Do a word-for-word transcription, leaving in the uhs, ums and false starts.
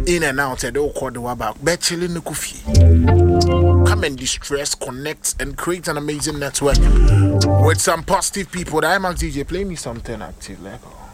in and out and all call the wabak. Bet chilling the coffee. Come and distress, connect, and create an amazing network with some positive people. The IMAX D J, play me something active, Lego.